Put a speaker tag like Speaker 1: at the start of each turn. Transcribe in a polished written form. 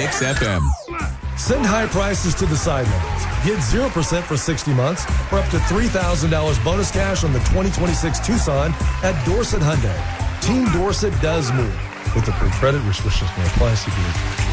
Speaker 1: Mix FM.
Speaker 2: Send high prices to the sidelines. Get 0% for 60 months or up to $3,000 bonus cash on the 2026 Tucson at Dorset Hyundai. Team Dorset does more. With approved credit, restrictions may apply. See dealer.